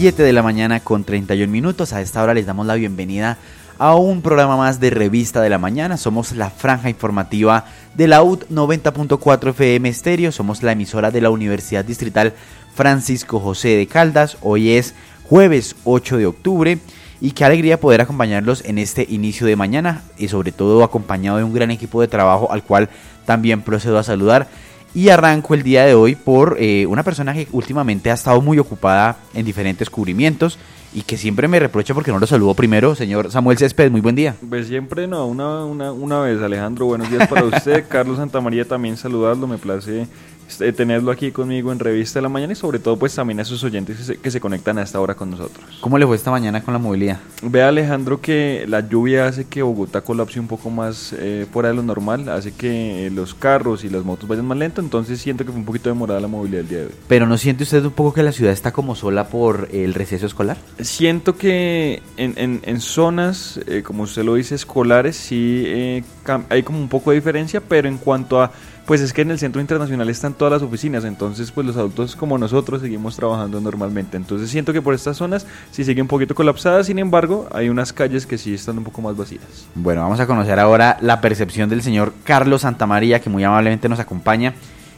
7 de la mañana con 31 minutos. A esta hora les damos la bienvenida a un programa más de Revista de la Mañana. Somos la franja informativa de la UD 90.4 FM Estéreo. Somos la emisora de la Universidad Distrital Francisco José de Caldas. Hoy es jueves 8 de octubre y qué alegría poder acompañarlos en este inicio de mañana y sobre todo acompañado de un gran equipo de trabajo al cual también procedo a saludar. Y arranco el día de hoy por una persona que últimamente ha estado muy ocupada en diferentes cubrimientos y que siempre me reprocha porque no lo saludo primero. Señor Samuel Céspedes, muy buen día. Pues siempre no, una vez, Alejandro, buenos días para usted. Carlos Santamaría, también saludarlo, me place tenerlo aquí conmigo en Revista de la Mañana y sobre todo pues también a sus oyentes que se conectan a esta hora con nosotros. ¿Cómo le fue esta mañana con la movilidad? Vea, Alejandro, que la lluvia hace que Bogotá colapse un poco más fuera de lo normal, hace que los carros y las motos vayan más lento, entonces siento que fue un poquito demorada la movilidad el día de hoy. ¿Pero no siente usted un poco que la ciudad está como sola por el receso escolar? Siento que en zonas, como usted lo dice, escolares, sí hay como un poco de diferencia, pero en cuanto a pues es que en el Centro Internacional están todas las oficinas, entonces pues los adultos como nosotros seguimos trabajando normalmente, entonces siento que por estas zonas sí sigue un poquito colapsada, sin embargo hay unas calles que sí están un poco más vacías. Bueno, vamos a conocer ahora la percepción del señor Carlos Santamaría, que muy amablemente nos acompaña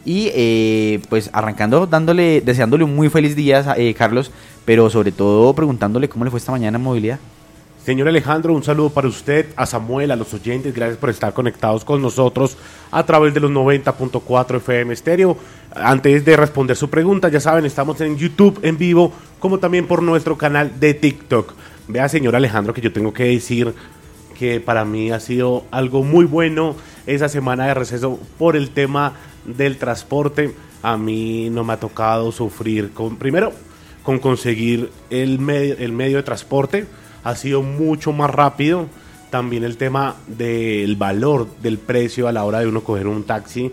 y pues arrancando deseándole un muy feliz día, Carlos, pero sobre todo preguntándole cómo le fue esta mañana en movilidad. Señor Alejandro, un saludo para usted, a Samuel, a los oyentes, gracias por estar conectados con nosotros a través de los 90.4 FM Estéreo. Antes de responder su pregunta, ya saben, estamos en YouTube en vivo, como también por nuestro canal de TikTok. Vea, señor Alejandro, que yo tengo que decir que para mí ha sido algo muy bueno esa semana de receso por el tema del transporte. A mí no me ha tocado sufrir primero con conseguir el medio de transporte. Ha sido mucho más rápido. También el tema del valor del precio a la hora de uno coger un taxi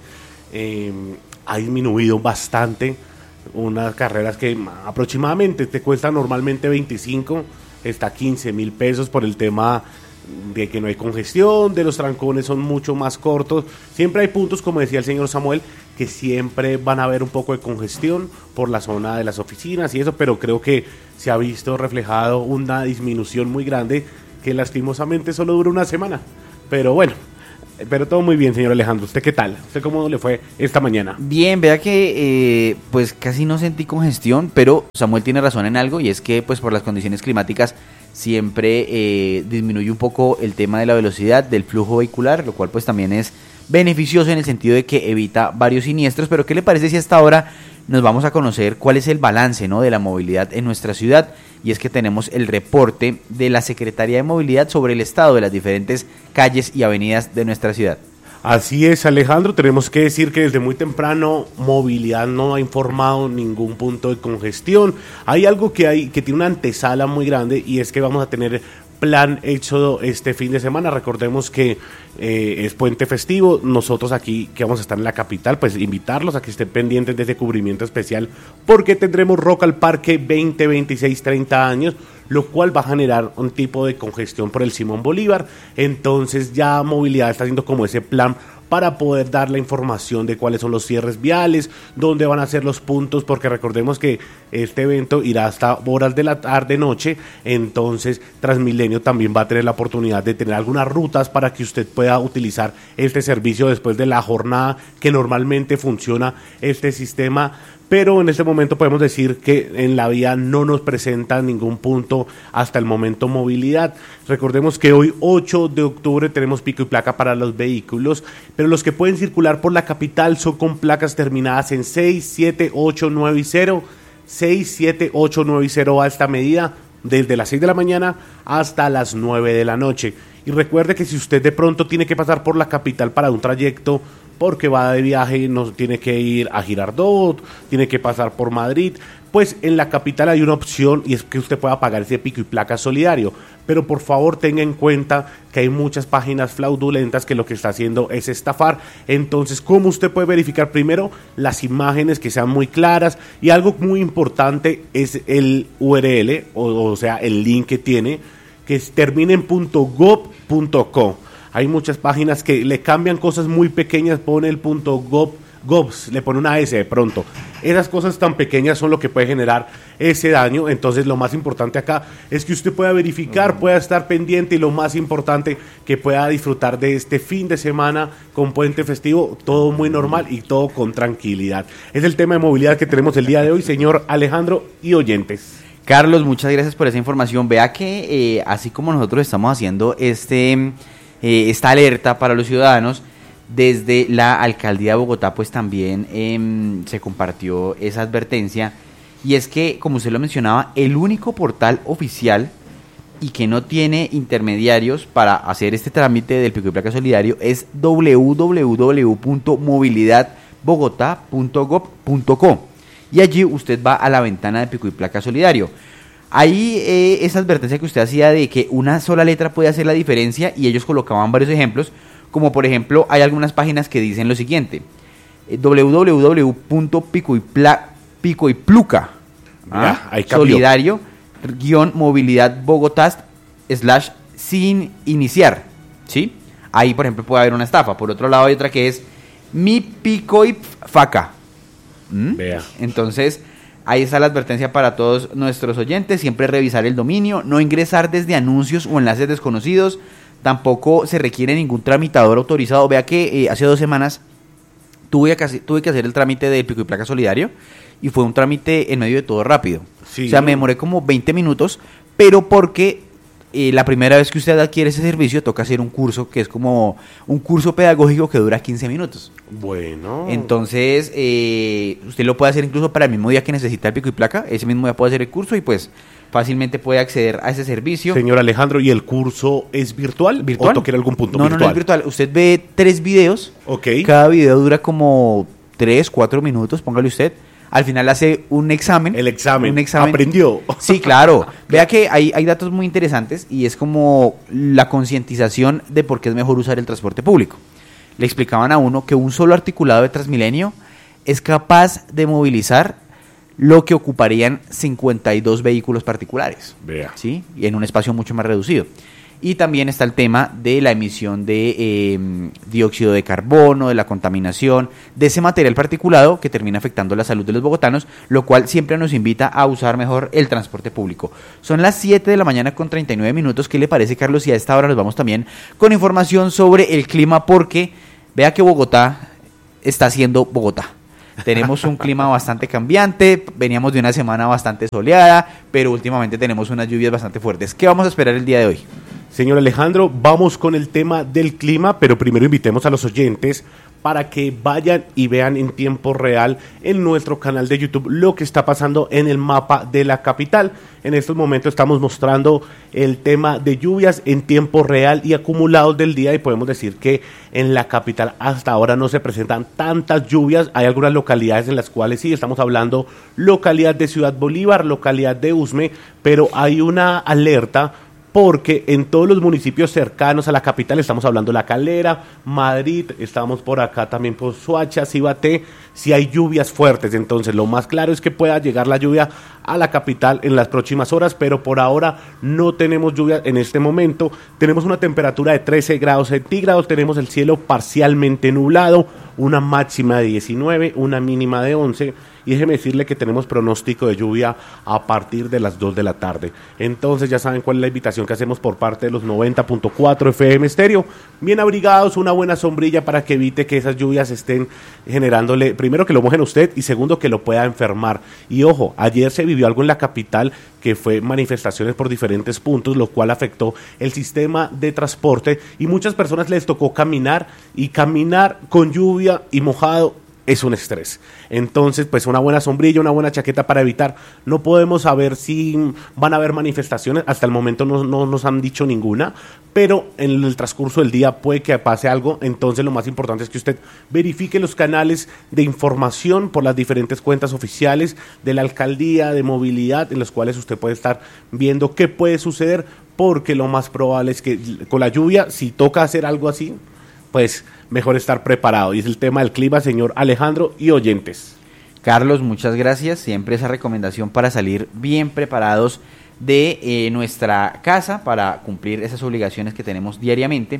ha disminuido bastante. Unas carreras que aproximadamente te cuestan normalmente 25, está 15,000 pesos por el tema de que no hay congestión, de los trancones son mucho más cortos. Siempre hay puntos, como decía el señor Samuel, que siempre van a haber un poco de congestión por la zona de las oficinas y eso, pero creo que se ha visto reflejado una disminución muy grande que lastimosamente solo dura una semana. Pero bueno, pero todo muy bien, señor Alejandro. ¿Usted qué tal? ¿Usted cómo le fue esta mañana? Bien, vea que pues casi no sentí congestión, pero Samuel tiene razón en algo y es que pues por las condiciones climáticas siempre disminuye un poco el tema de la velocidad del flujo vehicular, lo cual pues también es beneficioso en el sentido de que evita varios siniestros. Pero ¿qué le parece si hasta ahora nos vamos a conocer cuál es el balance, ¿no?, de la movilidad en nuestra ciudad? Y es que tenemos el reporte de la Secretaría de Movilidad sobre el estado de las diferentes calles y avenidas de nuestra ciudad. Así es, Alejandro, tenemos que decir que desde muy temprano Movilidad no ha informado ningún punto de congestión. Hay algo que tiene una antesala muy grande y es que vamos a tener plan éxodo este fin de semana. Recordemos que es puente festivo. Nosotros aquí que vamos a estar en la capital, pues invitarlos a que estén pendientes de ese cubrimiento especial porque tendremos Rock al Parque 20, 26, 30 años, lo cual va a generar un tipo de congestión por el Simón Bolívar. Entonces ya Movilidad está haciendo como ese plan para poder dar la información de cuáles son los cierres viales, dónde van a ser los puntos, porque recordemos que este evento irá hasta horas de la tarde-noche, entonces Transmilenio también va a tener la oportunidad de tener algunas rutas para que usted pueda utilizar este servicio después de la jornada que normalmente funciona este sistema. Pero en este momento podemos decir que en la vía no nos presenta ningún punto hasta el momento Movilidad. Recordemos que hoy 8 de octubre tenemos pico y placa para los vehículos, pero los que pueden circular por la capital son con placas terminadas en 6, 7, 8, 9 y 0. 6, 7, 8, 9 y 0 va esta medida desde las 6 de la mañana hasta las 9 de la noche. Y recuerde que si usted de pronto tiene que pasar por la capital para un trayecto porque va de viaje, no tiene que ir a Girardot, tiene que pasar por Madrid, pues en la capital hay una opción y es que usted pueda pagar ese pico y placa solidario. Pero por favor tenga en cuenta que hay muchas páginas fraudulentas que lo que está haciendo es estafar. Entonces, ¿cómo usted puede verificar? Primero, las imágenes que sean muy claras, y algo muy importante es el URL, o sea, el link que tiene, que termine en .gov.co. Hay muchas páginas que le cambian cosas muy pequeñas, pone el .gov GOVS, le pone una S de pronto. Esas cosas tan pequeñas son lo que puede generar ese daño. Entonces lo más importante acá es que usted pueda verificar, pueda estar pendiente y lo más importante, que pueda disfrutar de este fin de semana con puente festivo, todo muy normal y todo con tranquilidad. Es el tema de movilidad que tenemos el día de hoy, señor Alejandro y oyentes. Carlos, muchas gracias por esa información. Vea que así como nosotros estamos haciendo esta alerta para los ciudadanos, desde la Alcaldía de Bogotá pues también se compartió esa advertencia, y es que, como usted lo mencionaba, el único portal oficial y que no tiene intermediarios para hacer este trámite del pico y placa solidario es www.movilidadbogotá.gov.co, y allí usted va a la ventana de pico y placa solidario. Ahí esa advertencia que usted hacía de que una sola letra puede hacer la diferencia, y ellos colocaban varios ejemplos, como por ejemplo hay algunas páginas que dicen lo siguiente: www.picoypluca solidario _movilidad Bogotá / sin iniciar, ¿sí? Ahí por ejemplo puede haber una estafa. Por otro lado hay otra que es mi picoyfaca. Vea. Entonces ahí está la advertencia para todos nuestros oyentes: siempre revisar el dominio, no ingresar desde anuncios o enlaces desconocidos. Tampoco se requiere ningún tramitador autorizado. Vea que hace 2 semanas tuve que hacer el trámite del pico y placa solidario, y fue un trámite en medio de todo rápido. Sí. O sea, me demoré como 20 minutos, pero porque la primera vez que usted adquiere ese servicio toca hacer un curso que es como un curso pedagógico que dura 15 minutos. Bueno. Entonces, usted lo puede hacer incluso para el mismo día que necesita el pico y placa. Ese mismo día puede hacer el curso y pues fácilmente puede acceder a ese servicio. Señor Alejandro, ¿y el curso es virtual? ¿Virtual? ¿O toca ir a algún punto? No, es virtual. Usted ve 3 videos. Ok. Cada video dura como 3, 4 minutos, póngale usted. Al final hace un examen. El examen. Un examen. ¿Aprendió? Sí, claro. Vea que hay datos muy interesantes, y es como la concientización de por qué es mejor usar el transporte público. Le explicaban a uno que un solo articulado de Transmilenio es capaz de movilizar lo que ocuparían 52 vehículos particulares. Vea. ¿Sí? Y en un espacio mucho más reducido. Y también está el tema de la emisión de dióxido de carbono, de la contaminación, de ese material particulado que termina afectando la salud de los bogotanos, lo cual siempre nos invita a usar mejor el transporte público. Son las 7 de la mañana con 39 minutos. ¿Qué le parece, Carlos? Y a esta hora nos vamos también con información sobre el clima, porque vea que Bogotá está siendo Bogotá. Tenemos un clima bastante cambiante, veníamos de una semana bastante soleada, pero últimamente tenemos unas lluvias bastante fuertes. ¿Qué vamos a esperar el día de hoy? Señor Alejandro, vamos con el tema del clima, pero primero invitemos a los oyentes para que vayan y vean en tiempo real en nuestro canal de YouTube lo que está pasando en el mapa de la capital. En estos momentos estamos mostrando el tema de lluvias en tiempo real y acumulados del día, y podemos decir que en la capital hasta ahora no se presentan tantas lluvias. Hay algunas localidades en las cuales sí, estamos hablando localidad de Ciudad Bolívar, localidad de Usme, pero hay una alerta porque en todos los municipios cercanos a la capital, estamos hablando de La Calera, Madrid, estamos por acá también por Soacha, Cibaté, si hay lluvias fuertes. Entonces lo más claro es que pueda llegar la lluvia a la capital en las próximas horas, pero por ahora no tenemos lluvia en este momento. Tenemos una temperatura de 13 grados centígrados, tenemos el cielo parcialmente nublado, una máxima de 19, una mínima de 11, y déjeme decirle que tenemos pronóstico de lluvia a partir de las 2 de la tarde. Entonces ya saben cuál es la invitación que hacemos por parte de los 90.4 FM Estéreo. Bien abrigados, una buena sombrilla para que evite que esas lluvias estén generándole, primero que lo mojen a usted y segundo que lo pueda enfermar. Y ojo, ayer se vivió algo en la capital que fue manifestaciones por diferentes puntos, lo cual afectó el sistema de transporte y muchas personas les tocó caminar, y caminar con lluvia y mojado es un estrés. Entonces, pues una buena sombrilla, una buena chaqueta para evitar. No podemos saber si van a haber manifestaciones, hasta el momento no nos han dicho ninguna, pero en el transcurso del día puede que pase algo. Entonces lo más importante es que usted verifique los canales de información por las diferentes cuentas oficiales de la alcaldía, de movilidad, en los cuales usted puede estar viendo qué puede suceder, porque lo más probable es que con la lluvia, si toca hacer algo así, pues mejor estar preparado. Y es el tema del clima, señor Alejandro y oyentes. Carlos, muchas gracias. Siempre esa recomendación para salir bien preparados de nuestra casa para cumplir esas obligaciones que tenemos diariamente.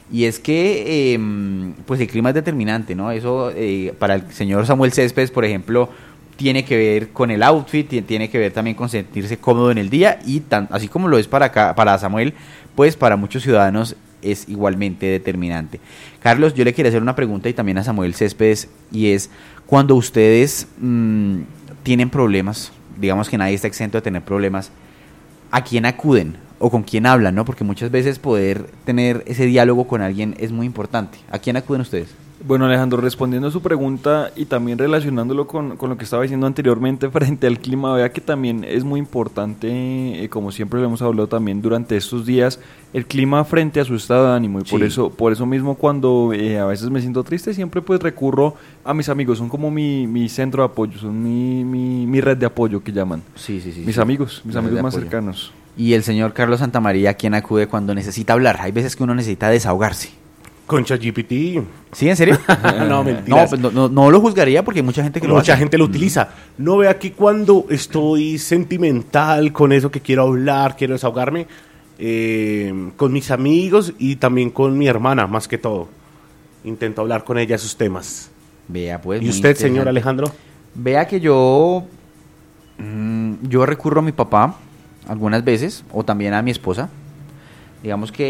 y es que pues el clima es determinante, ¿no? Eso para el señor Samuel Céspedes, por ejemplo, tiene que ver con el outfit, tiene que ver también con sentirse cómodo en el día, y así como lo es para Samuel, pues para muchos ciudadanos es igualmente determinante. Carlos, yo le quería hacer una pregunta y también a Samuel Céspedes, y es, cuando ustedes tienen problemas, digamos que nadie está exento de tener problemas, ¿a quién acuden o con quién hablan, no? Porque muchas veces poder tener ese diálogo con alguien es muy importante. ¿A quién acuden ustedes? Bueno, Alejandro, respondiendo a su pregunta y también relacionándolo con lo que estaba diciendo anteriormente frente al clima, vea que también es muy importante, como siempre lo hemos hablado también durante estos días, el clima frente a su estado de ánimo, y Sí. por eso mismo cuando a veces me siento triste, siempre pues recurro a mis amigos, son como mi centro de apoyo, son mi red de apoyo que llaman, Sí. mis sí. amigos Red de más apoyo. cercanos. Y el señor Carlos Santamaría, ¿a quién acude cuando necesita hablar? Hay veces que uno necesita desahogarse. Con ChatGPT. ¿Sí, en serio? No, No, mentiras. pues no lo juzgaría porque hay mucha gente que lo Mucha hace. gente lo utiliza. No, vea que cuando estoy sentimental con eso que quiero hablar, quiero desahogarme, con mis amigos y también con mi hermana, más que todo. Intento hablar con ella esos temas. Vea, pues. ¿Y muy usted, señor interesante. Alejandro? Vea que yo recurro a mi papá algunas veces, o también a mi esposa. Digamos que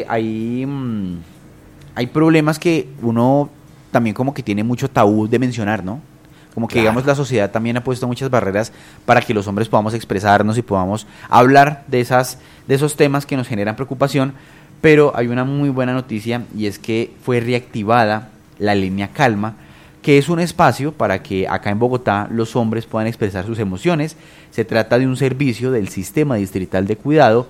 hay problemas que uno también como que tiene mucho tabú de mencionar, ¿no? Como que, Claro. digamos, la sociedad también ha puesto muchas barreras para que los hombres podamos expresarnos y podamos hablar de esos temas que nos generan preocupación, pero hay una muy buena noticia, y es que fue reactivada la línea Calma, que es un espacio para que acá en Bogotá los hombres puedan expresar sus emociones. Se trata de un servicio del Sistema Distrital de Cuidado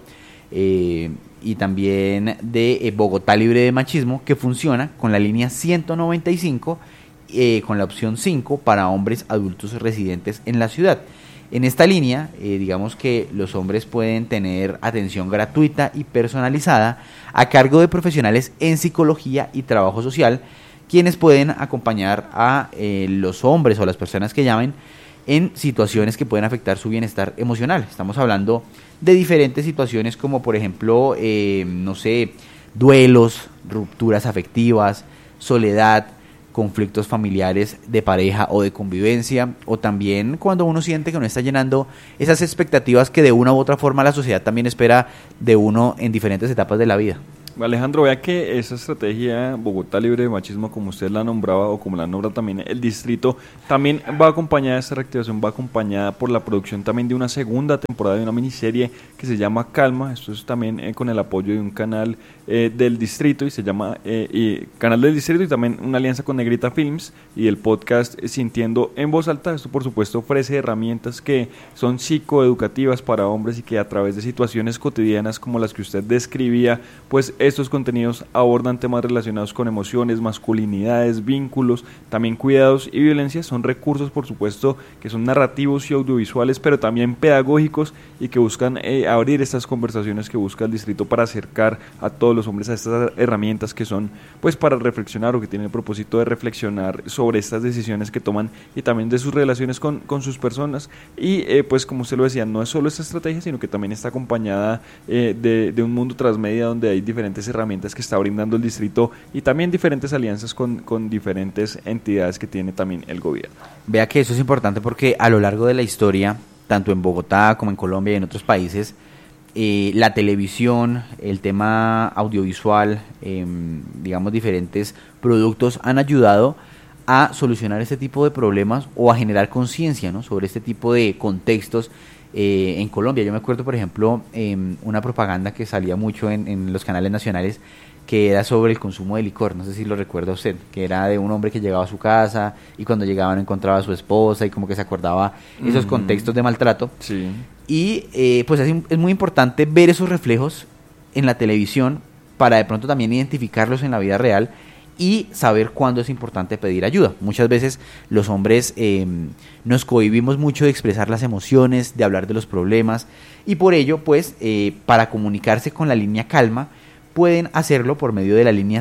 y también de Bogotá Libre de Machismo, que funciona con la línea 195, con la opción 5 para hombres adultos residentes en la ciudad. En esta línea, digamos que los hombres pueden tener atención gratuita y personalizada a cargo de profesionales en psicología y trabajo social, quienes pueden acompañar a los hombres o las personas que llamen en situaciones que pueden afectar su bienestar emocional. Estamos hablando de diferentes situaciones como, por ejemplo, no sé, duelos, rupturas afectivas, soledad, conflictos familiares de pareja o de convivencia, o también cuando uno siente que no está llenando esas expectativas que de una u otra forma la sociedad también espera de uno en diferentes etapas de la vida. Alejandro, vea que esa estrategia Bogotá Libre de Machismo, como usted la nombraba o como la nombra también el distrito, también va acompañada, esta reactivación va acompañada por la producción también de una segunda temporada de una miniserie que se llama Calma. Esto es también con el apoyo de un canal del distrito, y se llama Canal del Distrito, y también una alianza con Negrita Films y el podcast Sintiendo en Voz Alta. Esto por supuesto ofrece herramientas que son psicoeducativas para hombres y que a través de situaciones cotidianas como las que usted describía, pues estos contenidos abordan temas relacionados con emociones, masculinidades, vínculos, también cuidados y violencia. Son recursos, por supuesto, que son narrativos y audiovisuales, pero también pedagógicos, y que buscan abrir estas conversaciones que busca el distrito para acercar a todos los hombres a estas herramientas que son, pues, para reflexionar, o que tienen el propósito de reflexionar sobre estas decisiones que toman y también de sus relaciones con sus personas. Y pues como usted lo decía, no es solo esta estrategia, sino que también está acompañada de un mundo transmedia donde hay diferentes herramientas que está brindando el distrito, y también diferentes alianzas con diferentes entidades que tiene también el gobierno. Vea que eso es importante porque a lo largo de la historia, tanto en Bogotá como en Colombia y en otros países, la televisión, el tema audiovisual, digamos diferentes productos han ayudado a solucionar este tipo de problemas o a generar conciencia, ¿no?, sobre este tipo de contextos. En Colombia, yo me acuerdo, por ejemplo, una propaganda que salía mucho en los canales nacionales, que era sobre el consumo de licor. No sé si lo recuerda usted, que era de un hombre que llegaba a su casa y cuando llegaba no encontraba a su esposa, y como que se acordaba esos contextos de maltrato. Sí. Y pues es muy importante ver esos reflejos en la televisión para de pronto también identificarlos en la vida real y saber cuándo es importante pedir ayuda. Muchas veces los hombres nos cohibimos mucho de expresar las emociones, de hablar de los problemas, y por ello, pues, para comunicarse con la línea Calma, pueden hacerlo por medio de la línea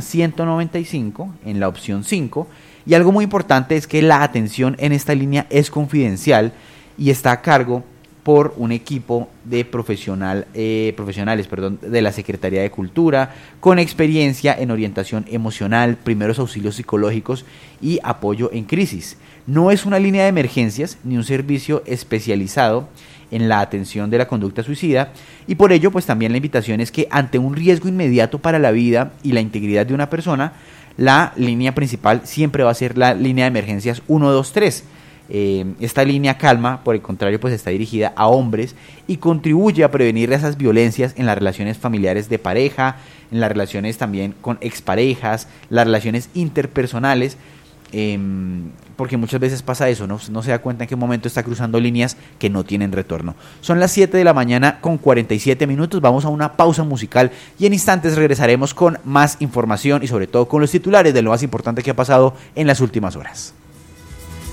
195 en la opción 5, y algo muy importante es que la atención en esta línea es confidencial y está a cargo por un equipo de profesionales de la Secretaría de Cultura, con experiencia en orientación emocional, primeros auxilios psicológicos y apoyo en crisis. No es una línea de emergencias ni un servicio especializado en la atención de la conducta suicida, y por ello pues también la invitación es que ante un riesgo inmediato para la vida y la integridad de una persona, la línea principal siempre va a ser la línea de emergencias 123. Esta línea calma, por el contrario, pues está dirigida a hombres y contribuye a prevenir esas violencias en las relaciones familiares de pareja, en las relaciones también con exparejas, las relaciones interpersonales, porque muchas veces pasa eso, no se da cuenta en qué momento está cruzando líneas que no tienen retorno. Son las 7 de la mañana con 47 minutos, vamos a una pausa musical y en instantes regresaremos con más información y sobre todo con los titulares de lo más importante que ha pasado en las últimas horas.